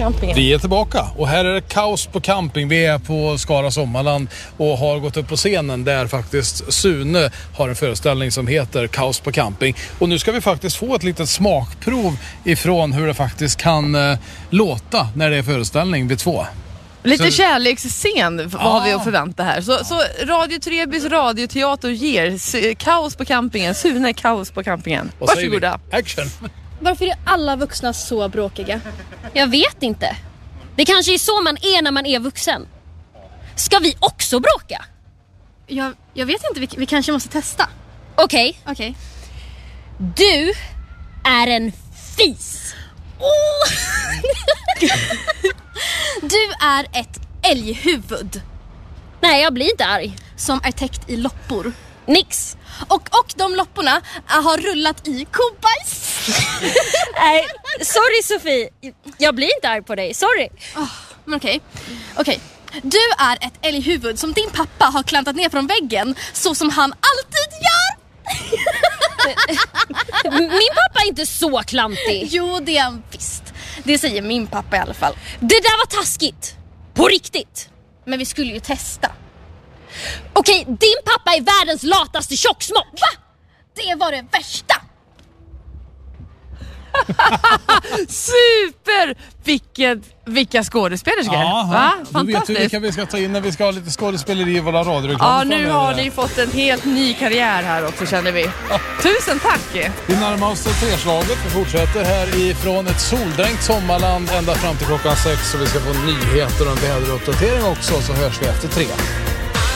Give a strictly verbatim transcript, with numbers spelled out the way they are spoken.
campingen. Vi är tillbaka och här är det kaos på camping. Vi är på Skara Sommarland och har gått upp på scenen där faktiskt Sune har en föreställning som heter Kaos på camping. Och nu ska vi faktiskt få ett litet smakprov ifrån hur det faktiskt kan eh, låta när det är föreställning vid två. Lite Så... kärleksscen vad Ja. har vi att förvänta här. Så, så Radio Trebys radioteater ger s- kaos på campingen. Sune kaos på campingen. Vad säger vi? Varsågoda. Action! Varför är alla vuxna så bråkiga? Jag vet inte. Det kanske är så man är när man är vuxen. Ska vi också bråka? Jag, jag vet inte, vi, vi kanske måste testa. Okej, Okej. du är en fis. Oh! Du är ett älghuvud Nej, jag blir inte arg. som är täckt i loppor. Nix. Och, och de lopporna har rullat i kobajs. Nej, sorry Sofie. Jag blir inte arg på dig, sorry. Oh, men okej. Okej. Du är ett älghuvud som din pappa har klantat ner från väggen så som han alltid gör. Min pappa är inte så klantig. Jo, det är han visst. Det säger min pappa i alla fall. Det där var taskigt. På riktigt. Men vi skulle ju testa. Okej, din pappa är världens lataste tjocksmock. Va? Det var det värsta. Super! Vilket, vilka skådespelerskor. Ja, Va? då vet vi Fantastiskt. vilka vi ska ta in när vi ska ha lite skådespeleri i våra radioreklam. Ja, nu har ni fått en helt ny karriär här också, känner vi. Tusen tack! Vi närmar oss treslaget. Vi fortsätter här ifrån ett soldränkt sommarland ända fram till klockan sex. Så vi ska få nyheter och en väderuppdatering också, så hörs vi efter tre.